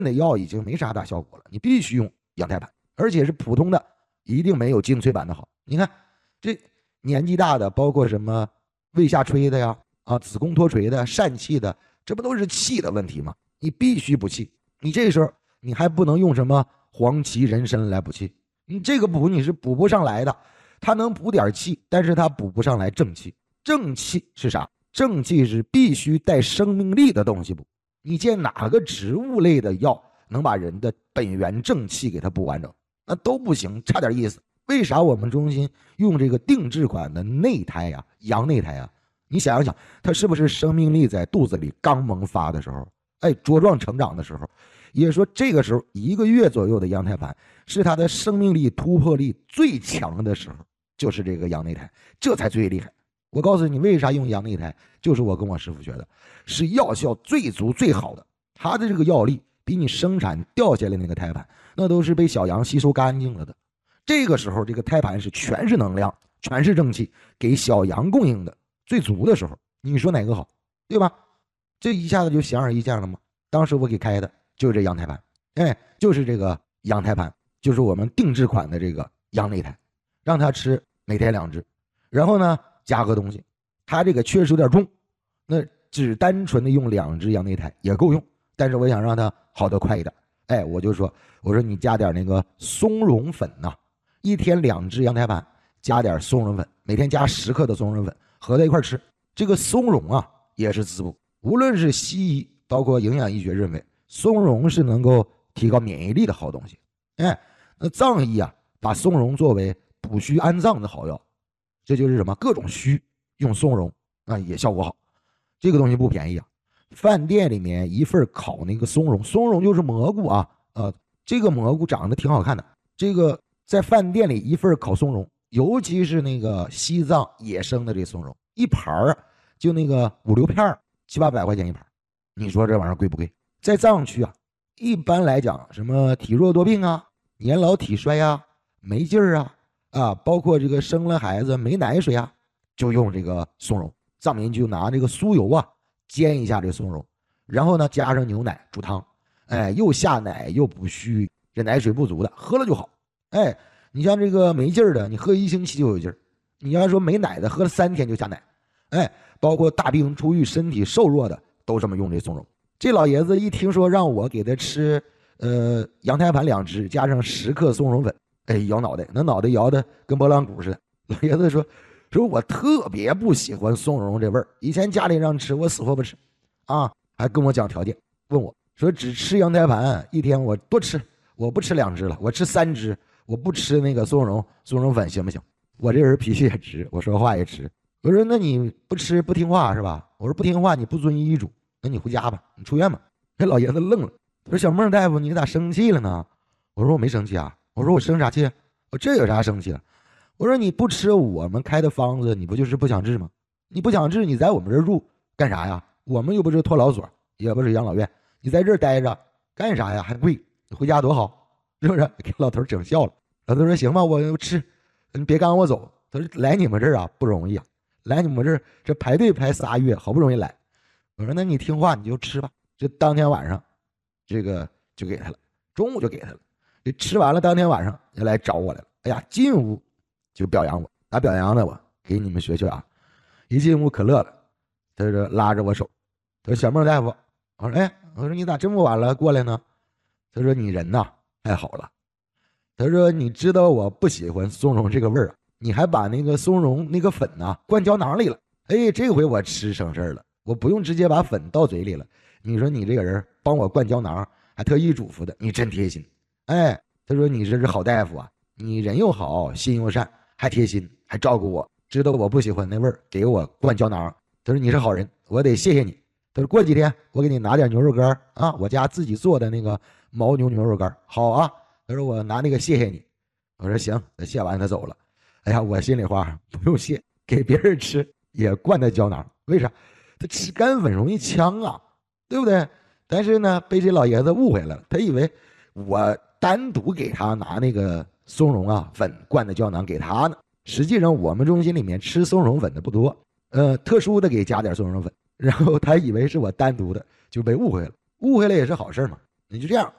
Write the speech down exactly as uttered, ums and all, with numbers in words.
的药已经没啥大效果了，你必须用羊胎盘，而且是普通的，一定没有精粹版的好。你看这年纪大的，包括什么胃下垂的呀，啊，子宫脱垂的、疝气的，这不都是气的问题吗？你必须补气。你这时候你还不能用什么黄芪、人参来补气，你这个补你是补不上来的。它能补点气，但是它补不上来正气。正气是啥？正气是必须带生命力的东西补。你见哪个植物类的药能把人的本源正气给它补完整？那都不行，差点意思。为啥我们中心用这个定制款的内胎呀、羊内胎呀？你想一想，它是不是生命力在肚子里刚萌发的时候，哎，茁壮成长的时候？也就是说，这个时候一个月左右的羊胎盘是它的生命力突破力最强的时候，就是这个羊内胎，这才最厉害。我告诉你，为啥用羊内胎，就是我跟我师傅学的，是药效最足最好的。它的这个药力比你生产掉下来那个胎盘，那都是被小羊吸收干净了的。这个时候，这个胎盘是全是能量，全是正气，给小羊供应的最足的时候，你说哪个好，对吧？这一下子就显而易见了吗？当时我给开的就是这羊胎盘，哎，就是这个羊胎盘，就是我们定制款的这个羊内胎，让他吃每天两只，然后呢加个东西，他这个确实有点重，那只单纯的用两只羊内胎也够用，但是我想让它好得快一点，哎，我就说我说你加点那个松茸粉呐、啊，一天两只羊胎盘，加点松茸粉，每天加十克的松茸粉合在一块吃。这个松茸啊也是滋补，无论是西医包括营养医学认为松茸是能够提高免疫力的好东西，哎，那藏医啊把松茸作为补虚安脏的好药，这就是什么各种虚用松茸啊也效果好。这个东西不便宜啊，饭店里面一份烤那个松茸，松茸就是蘑菇啊，呃，这个蘑菇长得挺好看的，这个在饭店里一份烤松茸，尤其是那个西藏野生的这松茸，一盘儿就那个五六片，七八百块钱一盘，你说这玩意儿贵不贵？在藏区啊，一般来讲，什么体弱多病啊、年老体衰啊、没劲儿啊，啊，包括这个生了孩子没奶水啊，就用这个松茸。藏民就拿这个酥油啊煎一下这个松茸，然后呢加上牛奶煮汤，哎，又下奶又补虚，这奶水不足的喝了就好。哎，你像这个没劲儿的，你喝一星期就有劲儿；你要说没奶的，喝了三天就下奶。哎，包括大病初愈、身体瘦弱的都这么用这松茸。这老爷子一听说让我给他吃，呃，羊胎盘两只，加上十克松茸粉，哎，摇脑袋，那脑袋摇的跟拨浪鼓似的。老爷子说。说我特别不喜欢松茸这味儿，以前家里让吃我死活不吃，啊，还跟我讲条件，问我说只吃羊胎盘一天我多吃，我不吃两只了，我吃三只，我不吃那个松茸松茸粉行不行？我这人脾气也直，我说话也直，我说那你不吃不听话是吧？我说不听话你不遵医嘱，那你回家吧，你出院吧。这老爷子愣了，他说小孟大夫你咋生气了呢？我说我没生气啊，我说我生啥气？我这有啥生气了？我说你不吃我们开的方子，你不就是不想治吗？你不想治，你在我们这儿住干啥呀？我们又不是托老所，也不是养老院，你在这儿待着干啥呀？还贵，你回家多好，是不是？给老头整笑了。老头说行吧，我吃，你别赶我走。他说来你们这儿啊不容易啊，来你们这儿这排队排仨月，好不容易来。我说那你听话你就吃吧。这当天晚上，这个就给他了，中午就给他了。这吃完了，当天晚上就来找我来了。哎呀，进屋。就表扬我，咋表扬的我？给你们学学啊！一进屋可乐了，他说拉着我手，他说小孟大夫，我说哎，我说你咋这么晚了过来呢？他说你人呐太好了，他说你知道我不喜欢松茸这个味儿啊，你还把那个松茸那个粉呐灌胶囊里了，哎，这回我吃省事了，我不用直接把粉倒嘴里了。你说你这个人帮我灌胶囊，还特意嘱咐的，你真贴心。哎，他说你这是好大夫啊，你人又好，心又善。还贴心，还照顾我，知道我不喜欢那味儿，给我灌胶囊。他说你是好人，我得谢谢你。他说过几天我给你拿点牛肉干啊，我家自己做的那个牦牛牛肉干，好啊。他说我拿那个谢谢你。我说行，他谢完他走了。哎呀，我心里话不用谢，给别人吃也灌他胶囊，为啥？他吃干粉容易呛啊，对不对？但是呢，被这老爷子误会了，他以为我单独给他拿那个。松茸啊粉灌的胶囊给他呢，实际上我们中心里面吃松茸粉的不多，呃，特殊的给加点松茸粉，然后他以为是我单独的，就被误会了，误会了也是好事嘛。你就这样，